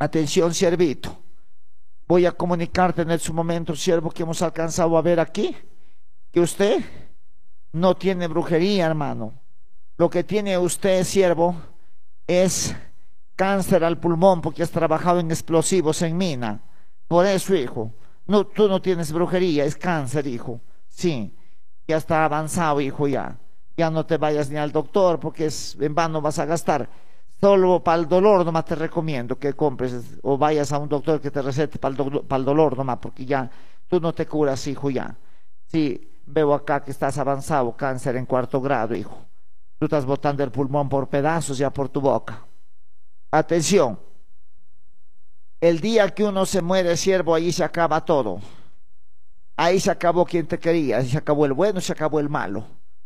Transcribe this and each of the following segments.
Atención, siervito. Voy a comunicarte en su momento, siervo, que hemos alcanzado a ver aquí, que usted no tiene brujería, hermano. Lo que tiene usted, siervo, es cáncer al pulmón, porque has trabajado en explosivos en mina. Por eso, hijo, no, tú no tienes brujería, es cáncer, hijo. Sí, ya está avanzado, hijo, ya. Ya no te vayas ni al doctor, porque en vano vas a gastar. Solo para el dolor nomás te recomiendo que compres o vayas a un doctor que te recete para el dolor nomás, porque ya tú no te curas, hijo, ya. Sí, veo acá que estás avanzado, cáncer en 4º grado, hijo. Tú estás botando el pulmón por pedazos ya por tu boca. Atención, el día que uno se muere, siervo, ahí se acaba todo. Ahí se acabó quien te quería, se acabó el bueno, se acabó el malo.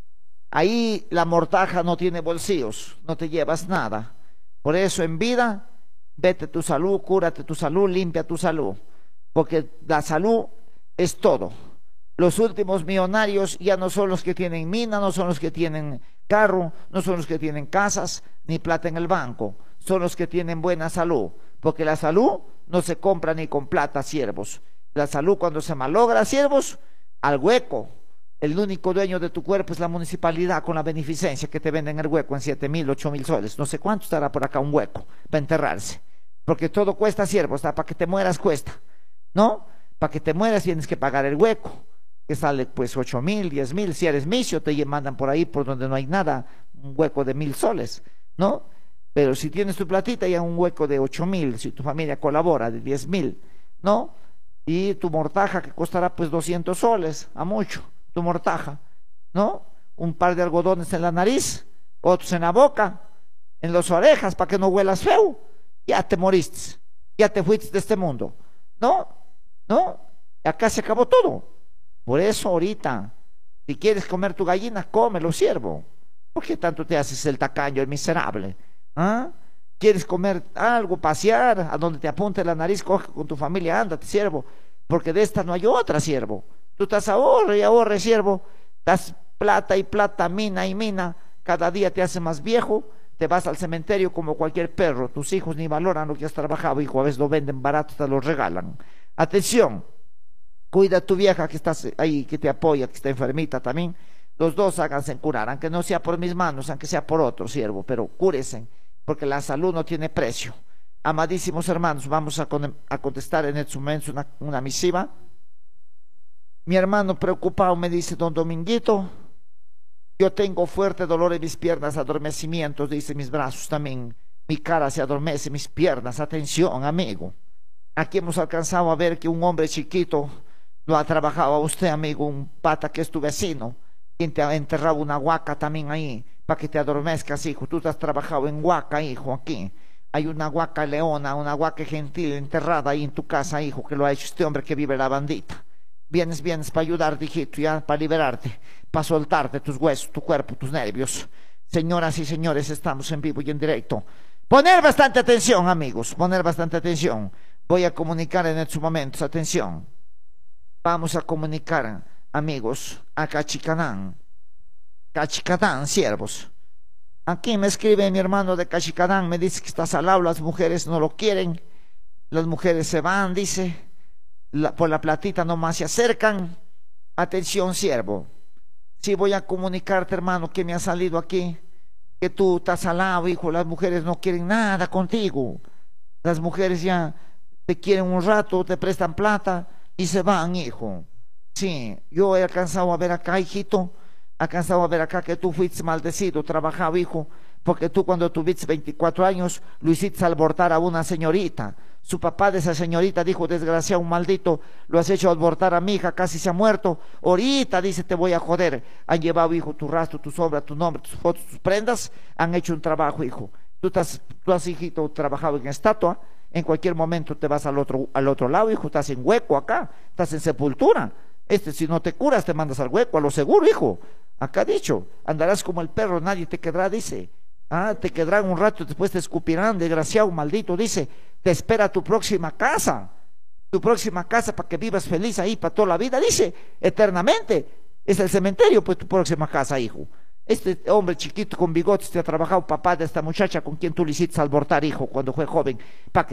Ahí la mortaja no tiene bolsillos, no te llevas nada. Por eso en vida, vete tu salud, cúrate tu salud, limpia tu salud. Porque la salud es todo. Los últimos millonarios ya no son los que tienen mina, no son los que tienen carro, no son los que tienen casas, ni plata en el banco. Son los que tienen buena salud. Porque la salud no se compra ni con plata, siervos. La salud cuando se malogra, siervos, al hueco. El único dueño de tu cuerpo es la municipalidad con la beneficencia que te venden el hueco en 7.000, 8.000 soles. No sé cuánto estará por acá un hueco para enterrarse. Porque todo cuesta, siervo, hasta para que te mueras cuesta. ¿No? Para que te mueras tienes que pagar el hueco, que sale pues 8.000, 10.000. Si eres misio, te mandan por ahí por donde no hay nada, un hueco de 1.000 soles. ¿No? Pero si tienes tu platita, ya un hueco de 8.000, si tu familia colabora, de 10.000. ¿No? Y tu mortaja que costará pues 200 soles, a mucho. Tu mortaja, ¿no? Un par de algodones en la nariz, otros en la boca, en las orejas, para que no huelas feo. Ya te moriste, ya te fuiste de este mundo, ¿no? ¿No? Acá se acabó todo. Por eso ahorita, si quieres comer tu gallina, cómelo, siervo. ¿Por qué tanto te haces el tacaño, el miserable? ¿Ah? ¿Quieres comer algo, pasear, a donde te apunte la nariz, coge con tu familia, ándate, siervo? Porque de esta no hay otra, siervo. Tú estás ahorre y ahorre, siervo, das plata y plata, mina y mina, cada día te hace más viejo, te vas al cementerio como cualquier perro, tus hijos ni valoran lo que has trabajado, hijo, a veces lo venden barato, te lo regalan. Atención, cuida a tu vieja que estás ahí, que te apoya, que está enfermita también, los dos háganse curar, aunque no sea por mis manos, aunque sea por otro, siervo, pero cúresen, porque la salud no tiene precio. Amadísimos hermanos, vamos a contestar en este momento una misiva. Mi hermano preocupado me dice: don Dominguito, yo tengo fuerte dolor en mis piernas, adormecimientos, dice, mis brazos también, mi cara se adormece, mis piernas. Atención, amigo, aquí hemos alcanzado a ver que un hombre chiquito lo ha trabajado a usted, amigo, un pata que es tu vecino, quien te ha enterrado una huaca también ahí, para que te adormezcas, hijo. Tú te has trabajado en huaca, hijo, aquí. Hay una huaca leona, una huaca gentil enterrada ahí en tu casa, hijo, que lo ha hecho este hombre que vive la bandita. Vienes para ayudarte, hijito, ya, para liberarte, para soltarte tus huesos, tu cuerpo, tus nervios. Señoras y señores, estamos en vivo y en directo. Poner bastante atención, amigos, poner bastante atención. Voy a comunicar en estos momentos, atención. Vamos a comunicar, amigos, a Cachicanán. Cachicanán, siervos. Aquí me escribe mi hermano de Cachicanán, me dice que está salado, las mujeres no lo quieren, las mujeres se van, dice. Por la platita nomás se acercan. Atención, siervo, si voy a comunicarte, hermano, que me ha salido aquí, que tú estás salado, hijo, las mujeres no quieren nada contigo, las mujeres ya te quieren un rato, te prestan plata y se van, hijo. Sí, yo he alcanzado a ver acá, hijito, alcanzado a ver acá que tú fuiste maldecido, trabajado, hijo, porque tú cuando tuviste 24 años lo hiciste abortar a una señorita. Su papá de esa señorita dijo: desgraciado, un maldito, lo has hecho abortar a mi hija, casi se ha muerto. Ahorita, dice, te voy a joder. Han llevado, hijo, tu rastro, tu sobra, tu nombre, tus fotos, tus prendas, han hecho un trabajo, hijo. Tú has, hijito, trabajado en estatua, en cualquier momento te vas al otro lado, hijo, estás en hueco acá, estás en sepultura. Si no te curas, te mandas al hueco, a lo seguro, hijo. Acá dicho, andarás como el perro, nadie te quedará, dice. Te quedarán un rato, después te escupirán, desgraciado, maldito, dice. Te espera tu próxima casa para que vivas feliz ahí para toda la vida, dice, eternamente. Es el cementerio, pues, tu próxima casa, hijo. Este hombre chiquito con bigotes te ha trabajado, papá de esta muchacha con quien tú le hiciste abortar, hijo, cuando fue joven, para que